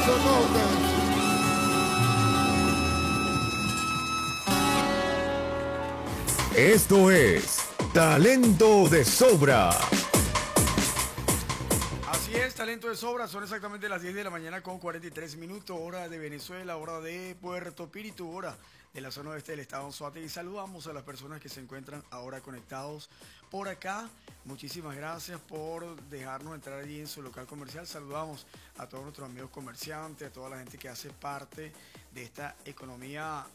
aplauso a todos ustedes. Esto es Talento de Sobra. Así es, Talento de Sobra, son exactamente las 10 de la mañana con 43 minutos, hora de Venezuela, hora de Puerto Píritu, hora de la zona oeste del estado Anzoátegui. Y saludamos a las personas que se encuentran ahora conectados por acá. Muchísimas gracias por dejarnos entrar allí en su local comercial. Saludamos a todos nuestros amigos comerciantes, a toda la gente que hace parte de esta economía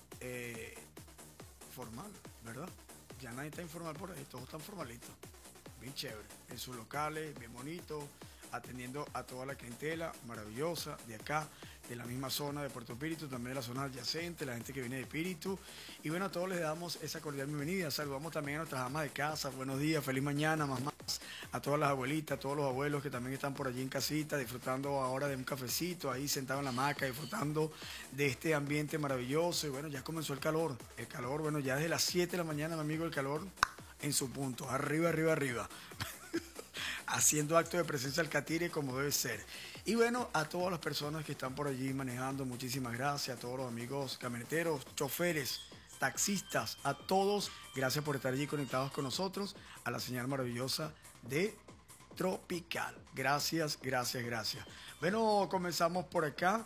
formal, ¿verdad? Ya nadie está informal por ahí, todos están formalitos. Bien chévere, en sus locales, bien bonito, atendiendo a toda la clientela maravillosa de acá, de la misma zona de Puerto Píritu, también de la zona adyacente, la gente que viene de Píritu. Y bueno, a todos les damos esa cordial bienvenida. Saludamos también a nuestras amas de casa. Buenos días, feliz mañana, más. A todas las abuelitas, a todos los abuelos que también están por allí en casita, disfrutando ahora de un cafecito, ahí sentado en la hamaca, disfrutando de este ambiente maravilloso. Y bueno, ya comenzó el calor. El calor, bueno, ya desde las 7 de la mañana, mi amigo, el calor en su punto. Arriba, arriba, arriba. Haciendo acto de presencia al catire como debe ser. Y bueno, a todas las personas que están por allí manejando, muchísimas gracias. A todos los amigos camioneteros, choferes, taxistas, a todos, gracias por estar allí conectados con nosotros a la señal maravillosa de Tropical. Gracias, gracias, gracias. Bueno, comenzamos por acá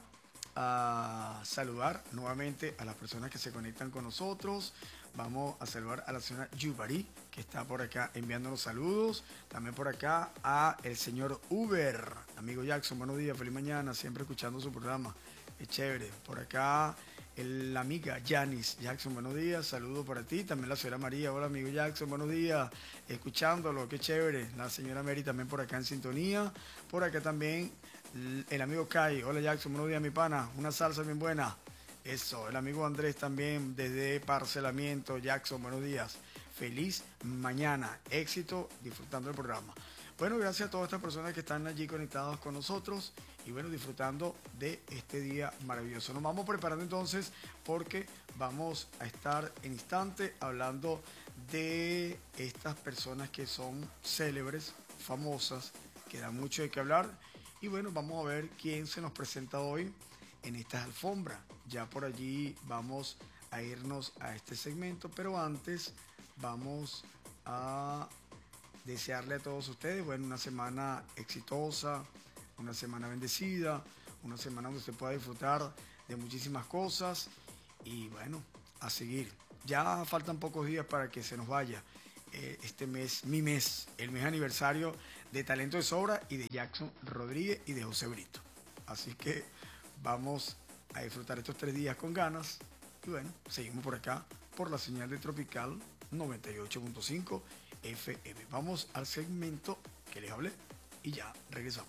a saludar nuevamente a las personas que se conectan con nosotros. Vamos a saludar a la señora Yubari, que está por acá enviándonos saludos. También por acá a el señor Uber. Amigo Jackson, buenos días, feliz mañana, siempre escuchando su programa. Es chévere. Por acá la amiga Yanis Jackson, buenos días, saludos para ti. También la señora María, hola amigo Jackson, buenos días, escuchándolo, qué chévere. La señora Mary también por acá en sintonía. Por acá también el amigo Kai, hola Jackson, buenos días mi pana, una salsa bien buena. Eso, el amigo Andrés también desde Parcelamiento. Jackson, buenos días, feliz mañana, éxito, disfrutando del programa. Bueno, gracias a todas estas personas que están allí conectados con nosotros y bueno, disfrutando de este día maravilloso. Nos vamos preparando entonces porque vamos a estar en instante hablando de estas personas que son célebres, famosas, que dan mucho de qué hablar. Y bueno, vamos a ver quién se nos presenta hoy en esta alfombra. Ya por allí vamos a irnos a este segmento, pero antes vamos a desearle a todos ustedes, bueno, una semana exitosa, una semana bendecida, una semana donde usted pueda disfrutar de muchísimas cosas y bueno, a seguir. Ya faltan pocos días para que se nos vaya este mes, mi mes, el mes aniversario de Talento de Sobra y de Jackson Rodríguez y de José Brito. Así que vamos a disfrutar estos 3 días con ganas y bueno, seguimos por acá por la señal de Tropical 98.5 FM. Vamos al segmento que les hablé y ya regresamos.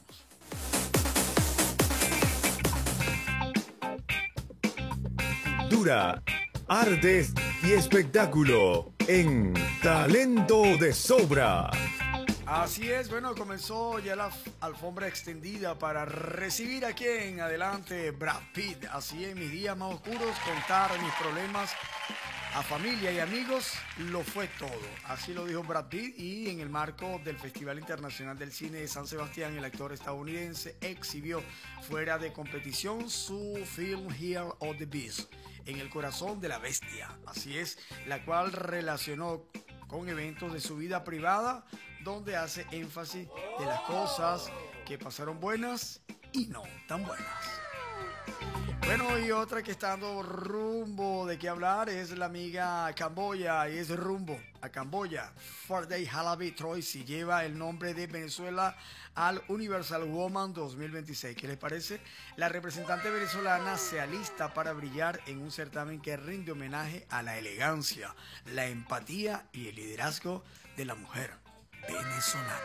Cultura, artes y espectáculo en Talento de Sobra. Así es, bueno, comenzó ya la alfombra extendida para recibir aquí en adelante Brad Pitt. Así en mis días más oscuros, contar mis problemas a familia y amigos lo fue todo. Así lo dijo Brad Pitt y en el marco del Festival Internacional del Cine de San Sebastián, el actor estadounidense exhibió fuera de competición su film Here of the Beast, en el corazón de la bestia. Así es, la cual relacionó con eventos de su vida privada donde hace énfasis de las cosas que pasaron buenas y no tan buenas. Bueno, y otra que está dando rumbo de qué hablar es la amiga Camboya y es rumbo a Camboya. Farday Halabi Troisi lleva el nombre de Venezuela al Universal Woman 2026. ¿Qué les parece? La representante venezolana se alista para brillar en un certamen que rinde homenaje a la elegancia, la empatía y el liderazgo de la mujer venezolana.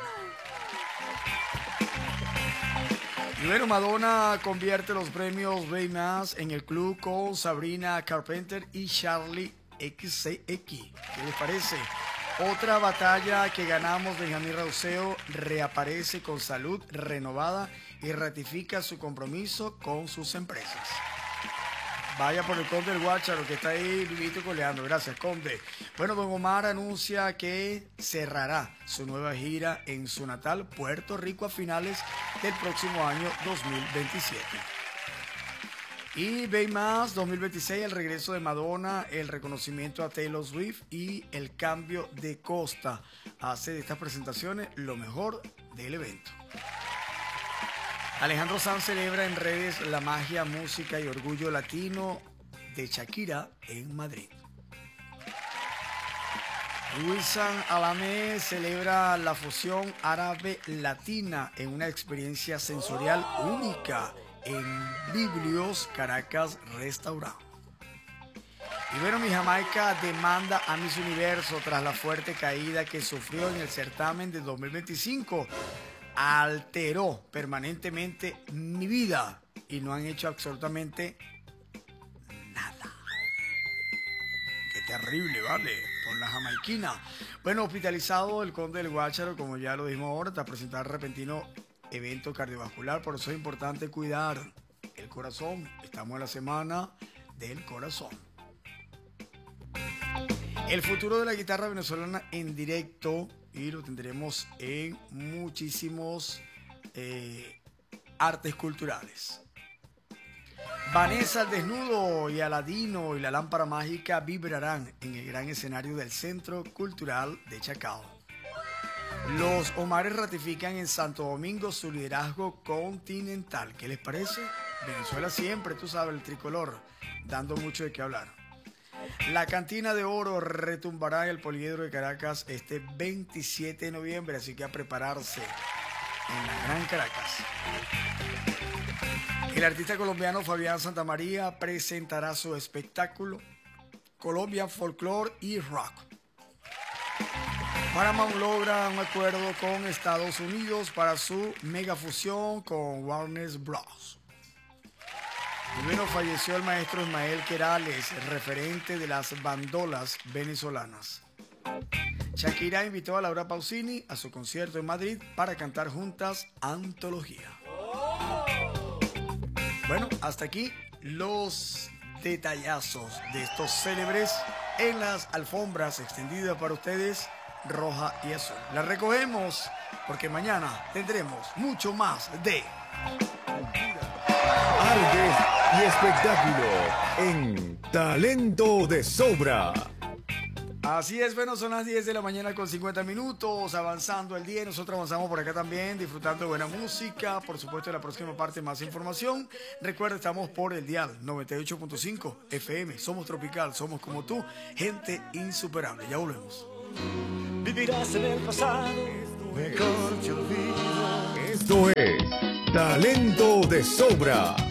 Y bueno, Madonna convierte los premios Baymax en el club con Sabrina Carpenter y Charlie XCX. ¿Qué les parece? Otra batalla que ganamos, Benjamín Rauseo reaparece con salud renovada y ratifica su compromiso con sus empresas. Vaya por el Conde del Guácharo, que está ahí vivito coleando. Gracias, Conde. Bueno, Don Omar anuncia que cerrará su nueva gira en su natal Puerto Rico a finales del próximo año 2027. Y ve más 2026, el regreso de Madonna, el reconocimiento a Taylor Swift y el cambio de costa. Hace de estas presentaciones lo mejor del evento. Alejandro Sanz celebra en redes la magia, música y orgullo latino de Shakira en Madrid. Wilson Alamé celebra la fusión árabe-latina en una experiencia sensorial única en Biblios Caracas Restaurant. Y bueno, mi Jamaica demanda a Miss Universo tras la fuerte caída que sufrió en el certamen de 2025. Alteró permanentemente mi vida y no han hecho absolutamente nada. Qué terrible, ¿vale? Por la jamaiquina. Bueno, hospitalizado el Conde del Guácharo, como ya lo dijimos ahora, tras presentar repentino evento cardiovascular. Por eso es importante cuidar el corazón. Estamos en la semana del corazón. El futuro de la guitarra venezolana en directo, y lo tendremos en muchísimos artes culturales. Vanessa al desnudo y Aladino y la lámpara mágica vibrarán en el gran escenario del Centro Cultural de Chacao. Los Omares ratifican en Santo Domingo su liderazgo continental. ¿Qué les parece? Venezuela siempre, tú sabes, el tricolor, dando mucho de qué hablar. La Cantina de Oro retumbará en el Poliedro de Caracas este 27 de noviembre, así que a prepararse en la Gran Caracas. El artista colombiano Fabián Santamaría presentará su espectáculo Colombia Folklore y Rock. Paramount logra un acuerdo con Estados Unidos para su megafusión con Warner Bros. Y bueno, falleció el maestro Ismael Querales, referente de las bandolas venezolanas. Shakira invitó a Laura Pausini a su concierto en Madrid para cantar juntas Antología. Bueno, hasta aquí los detallazos de estos célebres en las alfombras extendidas para ustedes, roja y azul. Las recogemos porque mañana tendremos mucho más de Arte y espectáculo en Talento de Sobra. Así es, bueno, son las 10 de la mañana con 50 minutos, avanzando el día. Nosotros avanzamos por acá también, disfrutando de buena música. Por supuesto, en la próxima parte más información. Recuerda, estamos por el dial 98.5 FM. Somos tropical, somos como tú, gente insuperable. Ya volvemos. Vivirás en el pasado, mejor te olvido. Esto es Talento de Sobra.